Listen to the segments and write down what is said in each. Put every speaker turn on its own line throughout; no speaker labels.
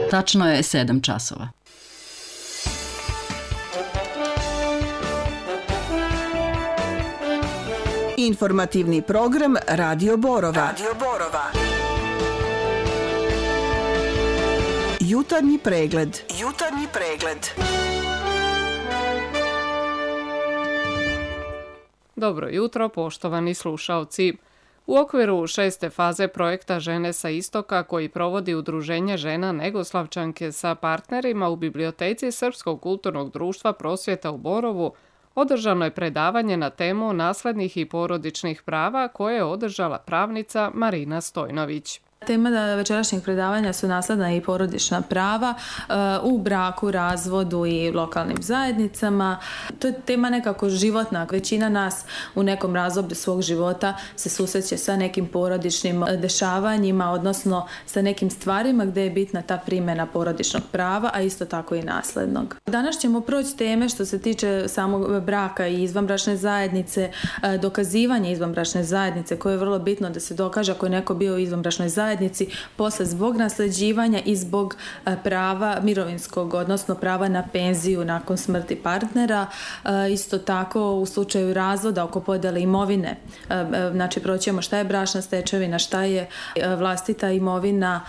Tačno je 7 časova.
Informativni program Radio Borova. Jutarnji pregled.
Dobro jutro, poštovani slušaoci. U okviru 6. faze projekta Žene sa istoka koji provodi Udruženje žena Negoslavčanke sa partnerima u biblioteci Srpskog kulturnog društva Prosvjeta u Borovu održano je predavanje na temu naslednih i porodičnih prava koje je održala pravnica Marina Stojnović.
Tema večerašnjeg predavanja su nasledna i porodična prava u braku, razvodu i lokalnim zajednicama. To je tema nekako životna. Većina nas u nekom razdoblju svog života se susreće sa nekim porodičnim dešavanjima, odnosno sa nekim stvarima gdje je bitna ta primjena porodičnog prava, a isto tako i naslednog. Danas ćemo proći teme što se tiče samog braka i izvanbračne zajednice, dokazivanje izvanbračne zajednice koje je vrlo bitno da se dokaže ako je neko bio u izvanbračnoj zajednici, posle zbog nasleđivanja i zbog prava mirovinskog, odnosno prava na penziju nakon smrti partnera. Isto tako u slučaju razvoda oko podjele imovine. Znači proćemo šta je bračna stečevina, šta je vlastita imovina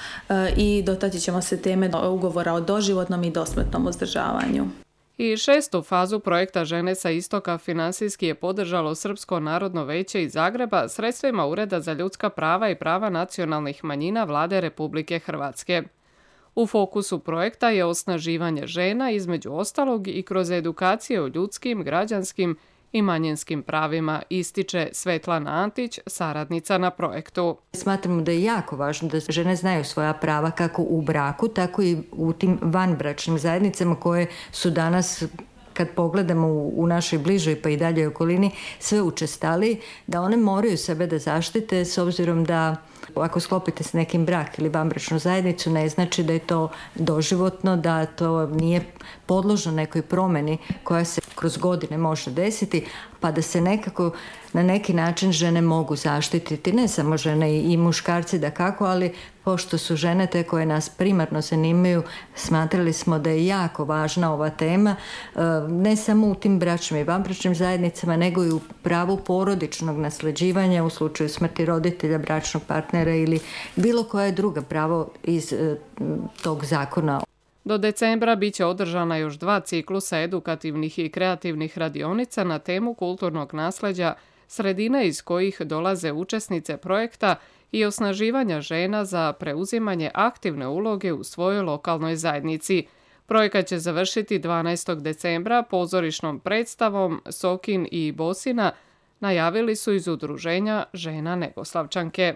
i dotaći ćemo se teme ugovora o doživotnom i dosmrtnom uzdržavanju.
I 6. fazu projekta Žene sa istoka finansijski je podržalo Srpsko narodno veće iz Zagreba sredstvima Ureda za ljudska prava i prava nacionalnih manjina Vlade Republike Hrvatske. U fokusu projekta je osnaživanje žena, između ostalog i kroz edukacije o ljudskim, građanskim i manjinskim pravima, ističe Svetlana Antić, saradnica na projektu.
Smatramo da je jako važno da žene znaju svoja prava kako u braku, tako i u tim vanbračnim zajednicama koje su danas, kad pogledamo u našoj bližoj pa i dalje okolini, sve učestaliji, da one moraju sebe da zaštite s obzirom da ako sklopite s nekim brak ili vanbračnu zajednicu ne znači da je to doživotno, da to nije podložno nekoj promjeni koja se kroz godine može desiti, pa da se nekako na neki način žene mogu zaštititi, ne samo žene i muškarci dakako, ali pošto su žene te koje nas primarno zanimaju, smatrali smo da je jako važna ova tema, ne samo u tim bračnim i vanbračnim zajednicama, nego i u pravu porodičnog nasleđivanja u slučaju smrti roditelja, bračnog partnera ili bilo koje druga pravo iz tog zakona.
Do decembra bit će održana još 2 ciklusa edukativnih i kreativnih radionica na temu kulturnog nasleđa, sredine iz kojih dolaze učesnice projekta i osnaživanja žena za preuzimanje aktivne uloge u svojoj lokalnoj zajednici. Projekat će završiti 12. decembra pozorišnom predstavom Sokin i Bosina, najavili su iz Udruženja žena Negoslavčanke.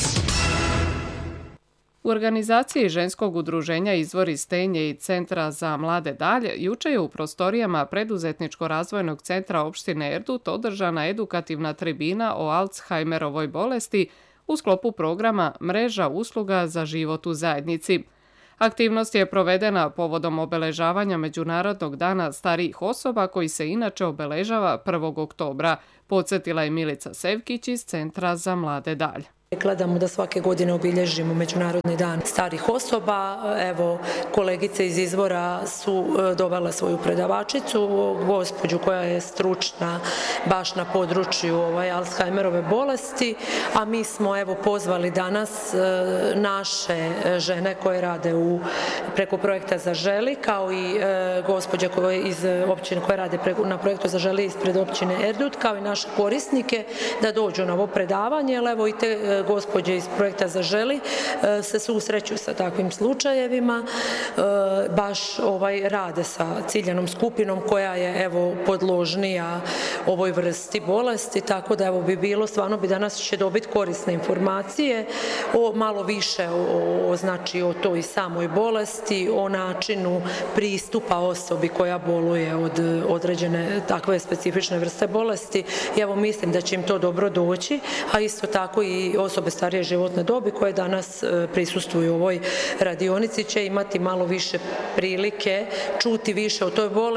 U organizaciji ženskog udruženja Izvori Stenje i Centra za mlade dalje juče je u prostorijama Preduzetničko-razvojnog centra opštine Erdut održana edukativna tribina o Alzheimerovoj bolesti u sklopu programa Mreža usluga za život u zajednici. Aktivnost je provedena povodom obeležavanja Međunarodnog dana starijih osoba koji se inače obeležava 1. oktobra, podsjetila je Milica Sevkić iz Centra za mlade dalje.
Gledamo da svake godine obilježimo Međunarodni dan starih osoba. Evo, kolegice iz Izvora su dovele svoju predavačicu, gospođu koja je stručna baš na području Alzheimerove bolesti, a mi smo pozvali danas naše žene koje rade preko projekta Zaželi, kao i gospođe iz općine koje rade na projektu Zaželi ispred općine Erdut, kao i naše korisnike da dođu na ovo predavanje, jer evo i te gospođe iz projekta Zaželi se susreću sa takvim slučajevima, baš rade sa ciljanom skupinom koja je podložnija ovoj vrsti bolesti, tako da bi bilo, stvarno bi danas će dobiti korisne informacije malo više o toj samoj bolesti, o načinu pristupa osobi koja boluje od određene takve specifične vrste bolesti i mislim da će im to dobro doći, a isto tako i osobe starije životne dobi koje danas prisustvuju u ovoj radionici će imati malo više prilike čuti više o toj bolesti.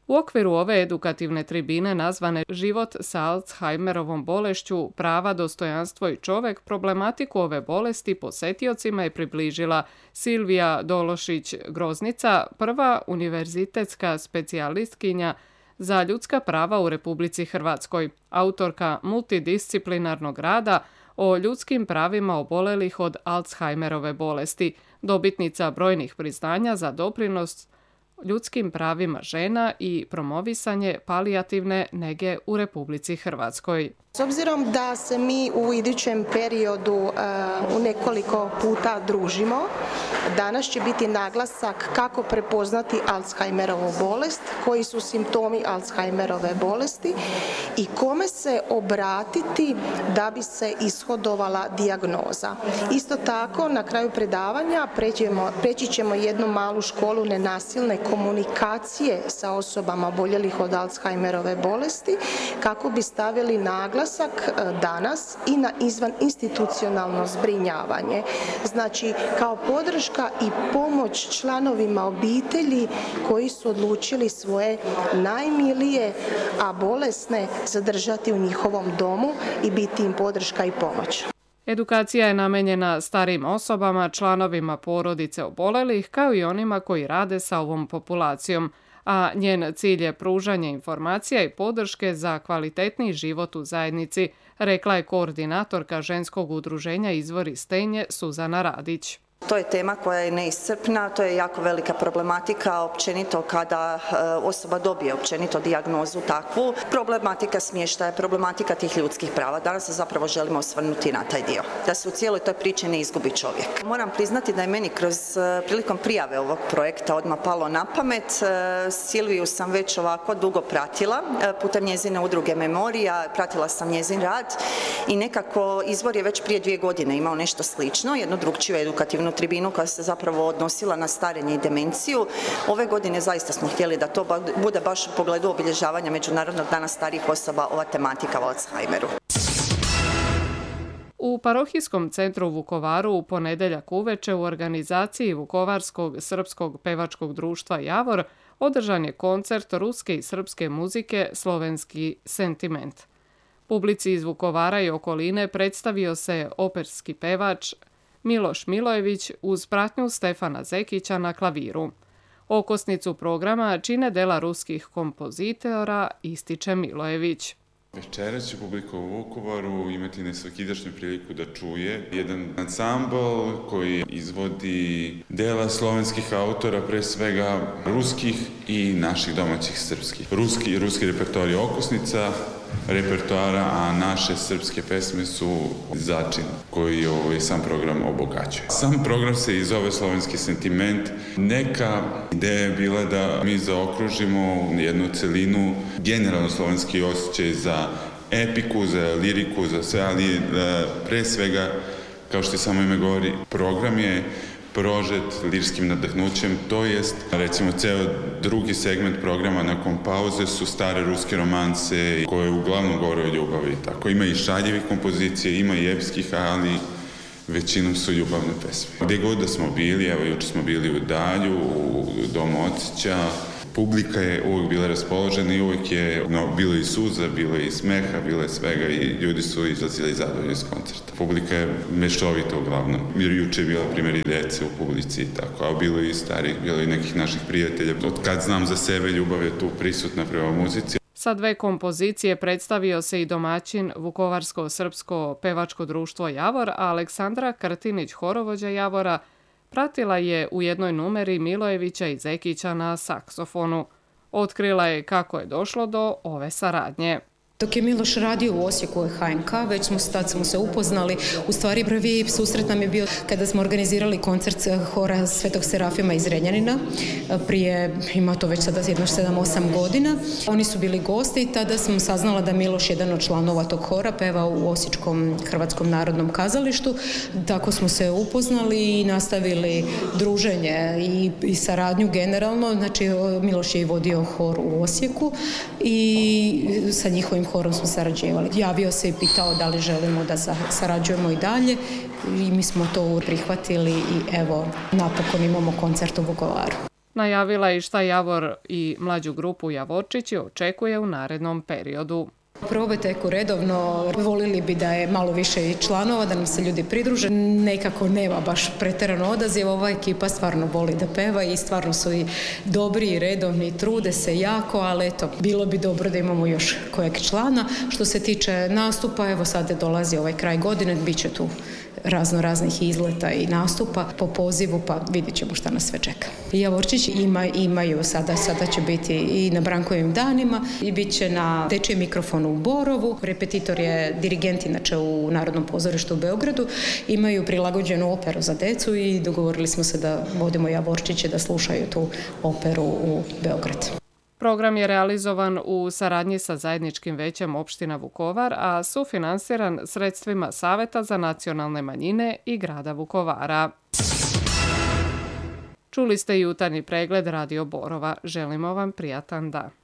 U okviru ove edukativne tribine nazvane Život sa Alzheimerovom bolešću, prava, dostojanstvo i čovek, problematiku ove bolesti posetiocima je približila Silvija Dološić-Groznica, prva univerzitetska specijalistkinja za ljudska prava u Republici Hrvatskoj, autorka multidisciplinarnog rada o ljudskim pravima obolelih od Alzheimerove bolesti, dobitnica brojnih priznanja za doprinos ljudskim pravima žena i promovisanje palijativne nege u Republici Hrvatskoj.
S obzirom da se mi u idućem periodu u nekoliko puta družimo, danas će biti naglasak kako prepoznati Alzheimerovu bolest, koji su simptomi Alzheimerove bolesti i kome se obratiti da bi se ishodovala dijagnoza. Isto tako, na kraju predavanja preći ćemo jednu malu školu nenasilne komunikacije sa osobama oboljelih od Alzheimerove bolesti, kako bi stavili naglasak danas i na izvaninstitucionalno zbrinjavanje. Znači, kao podrška i pomoć članovima obitelji koji su odlučili svoje najmilije, a bolesne zadržati u njihovom domu i biti im podrška i pomoć.
Edukacija je namenjena starijim osobama, članovima porodice obolelih, kao i onima koji rade sa ovom populacijom, a njen cilj je pružanje informacija i podrške za kvalitetniji život u zajednici, rekla je koordinatorka ženskog udruženja Izvor iz Stenje Suzana Radić.
To je tema koja je neiscrpna, to je jako velika problematika općenito kada osoba dobije općenito dijagnozu takvu. Problematika smještaja, problematika tih ljudskih prava. Danas se zapravo želimo osvrnuti na taj dio, da se u cijeloj toj priči ne izgubi čovjek. Moram priznati da je meni prilikom prijave ovog projekta odmah palo na pamet. Silviju sam već ovako dugo pratila putem njezine udruge Memorija, pratila sam njezin rad i nekako Izvor je već prije 2 godine imao nešto slično, jednu drugčiju edukativnu tribinu koja se zapravo odnosila na starenje i demenciju. Ove godine zaista smo htjeli da to bude baš u pogledu obilježavanja Međunarodnog dana starijih osoba ova tematika o Alzheimeru.
U parohijskom centru u Vukovaru u ponedjeljak uveče u organizaciji Vukovarskog srpskog pevačkog društva Javor održan je koncert ruske i srpske muzike Slovenski sentiment. Publici iz Vukovara i okoline predstavio se operski pevač Miloš Milojević uz pratnju Stefana Zekića na klaviru. Okosnicu programa čine dela ruskih kompozitora, ističe Milojević.
Večeras će publika u Vukovaru imati nesvakidašnju priliku da čuje jedan ansambl koji izvodi dela slovenskih autora, pre svega ruskih i naših domaćih srpskih. Ruski repertoar je okosnica repertoara, a naše srpske pesme su začin koji sam program obogaćuje. Sam program se i zove Slovenski sentiment. Neka ideja je bila da mi zaokružimo jednu celinu, generalno slovenski osjećaj za epiku, za liriku, za sve, ali pre svega, kao što samo ime govori, program je prožet lirskim nadahnućem, to jest, recimo, ceo drugi segment programa nakon pauze su stare ruske romanse koje uglavnom govore o ljubavi. Tako, ima i šaljevih kompozicije, ima i epskih, ali većinom su ljubavne pesme. Gde god da smo bili, evo juče smo bili u Dalju, u Domu Ocića, publika je uvijek bila raspoložena i uvijek je bilo i suza, bilo i smeha, bilo je svega i ljudi su izlazili zadovoljni iz koncerta. Publika je mešovita uglavnom, jer juče je bila primjer i dece u publici i tako, a bilo i starih, bilo i nekih naših prijatelja. Od kad znam za sebe, ljubav je tu prisutna prema muzici.
Sa 2 kompozicije predstavio se i domaćin Vukovarsko-srpsko pevačko društvo Javor, a Aleksandra Krtinić, horovođa Javora, pratila je u jednoj numeri Milojevića i Zekića na saksofonu. Otkrila je kako je došlo do ove saradnje.
Dok je Miloš radio u Osijeku u HNK, tad smo se upoznali. U stvari prvi susret nam je bio kada smo organizirali koncert hora Svetog Serafima iz Renjanina. Prije, ima to već sada jedno 7-8 godina. Oni su bili gosti i tada sam saznala da Miloš, jedan od članova tog hora, peva u Osječkom Hrvatskom narodnom kazalištu. Tako smo se upoznali i nastavili druženje i saradnju generalno. Znači, Miloš je i vodio hor u Osijeku i sa njihovim horom smo sarađivali. Javio se i pitao da li želimo da sarađujemo i dalje i mi smo to prihvatili i evo, napokon imamo koncert u Vukovaru.
Najavila je šta Javor i mlađu grupu Javorčići očekuje u narednom periodu.
Probe teku redovno, volili bi da je malo više i članova, da nam se ljudi pridruže. Nekako nema baš pretjerano odaziv, ova ekipa stvarno voli da peva i stvarno su i dobri i redovni, trude se jako, ali eto, bilo bi dobro da imamo još kojeg člana. Što se tiče nastupa, evo sad dolazi ovaj kraj godine, bit će tu raznih izleta i nastupa po pozivu, pa vidjet ćemo šta nas sve čeka. Javorčići imaju sada će biti i na Brankovim danima i bit će na dečjem mikrofonu u Borovu. Repetitor je dirigent inače u Narodnom pozorištu u Beogradu. Imaju prilagođenu operu za decu i dogovorili smo se da vodimo Javorčiće da slušaju tu operu u Beograd.
Program je realizovan u saradnji sa Zajedničkim većem opština Vukovar, a sufinansiran sredstvima Saveta za nacionalne manjine i grada Vukovara. Čuli ste jutarnji pregled Radio Borova. Želimo vam prijatan dan.